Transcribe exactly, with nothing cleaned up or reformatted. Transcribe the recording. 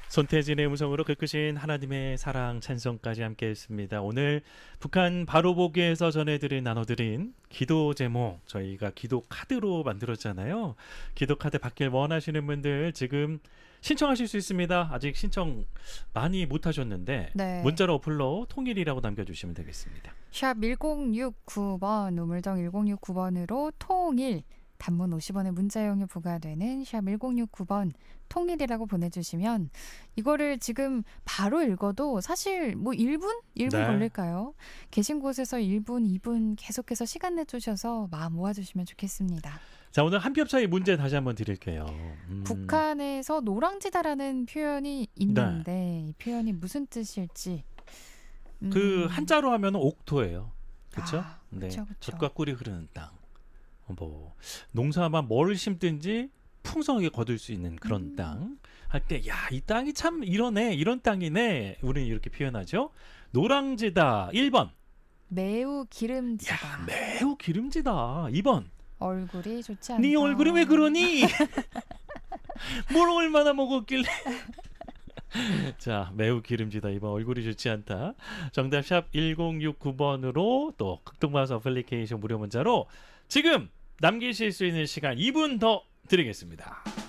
손태진의 음성으로 긁으신 하나님의 사랑 찬송까지 함께했습니다. 오늘 북한 바로보기에서 전해드린 나눠드린 기도 제목 저희가 기도 카드로 만들었잖아요. 기도 카드 받길 원하시는 분들 지금 신청하실 수 있습니다. 아직 신청 많이 못하셨는데 네. 문자로 어플로 통일이라고 남겨주시면 되겠습니다. 샵 일공육구 번 우물정 일공육구 번으로 통일 단문 오십 원의 문자용이 부과되는 샵 일공육구 번 통일이라고 보내주시면 이거를 지금 바로 읽어도 사실 뭐 일 분? 일 분 네. 걸릴까요? 계신 곳에서 일 분, 이 분 계속해서 시간 내주셔서 마음 모아주시면 좋겠습니다. 자, 오늘 한 뼘 차이 문제 다시 한번 드릴게요. 음. 북한에서 노랑지다라는 표현이 있는데 네. 이 표현이 무슨 뜻일지 음. 그 한자로 하면 옥토예요. 그렇죠? 아, 네. 그쵸, 그쵸. 젖과 꿀이 흐르는 땅. 뭐 농사만 뭘 심든지 풍성하게 거둘 수 있는 그런 음. 땅 할 때 야, 이 땅이 참 이러네, 이런 땅이네. 우리는 이렇게 표현하죠. 노랑지다 일 번. 매우 기름지다. 야, 매우 기름지다 이 번. 얼굴이 좋지 않다. 네 얼굴이 왜 그러니? 뭘 얼마나 먹었길래? 자, 매우 기름지다 이 번. 얼굴이 좋지 않다. 정답 샵 일공육구 번으로 또 극동방송 어플리케이션 무료 문자로 지금 남기실 수 있는 시간 이 분 더 드리겠습니다.